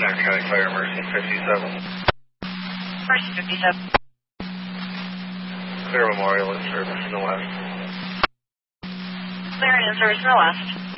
Jackson County Fire Emergency 57. Emergency 57. Clear Memorial in service in the west. Clear in service in the west.